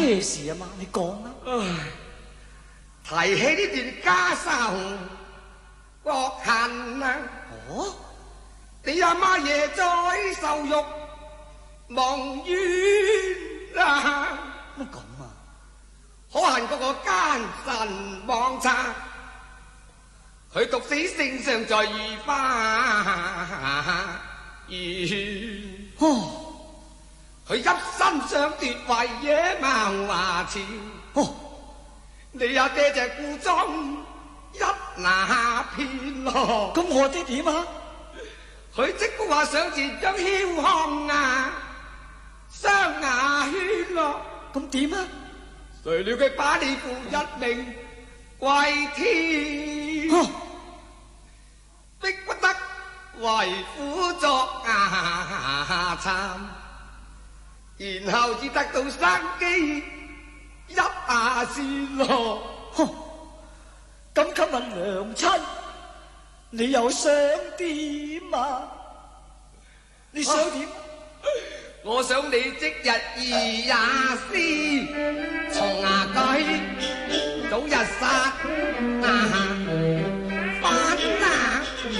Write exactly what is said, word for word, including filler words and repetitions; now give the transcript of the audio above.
咩事啊嘛？你講啦。 提起呢段家仇國恨啊！ 哦， 你阿媽爺在受辱蒙冤啊！ 乜咁啊？ 可恨嗰個奸臣妄賊，佢毒死聖上在御花園。 哦， 佢一心想奪位野蠻華朝。 哦， 你阿爹就故中一拿片咯。 咁我爹點啊？ 佢即刻話上前將囂康啊雙牙圈咯。 咁點啊？ 誰料佢把你父一命歸天， 哦， 逼不得為虎作牙參，然後至得到生機一下先咯。 哼，咁今日娘親，你又想點啊？你想點？啊我想你即日二也師從牙居，早日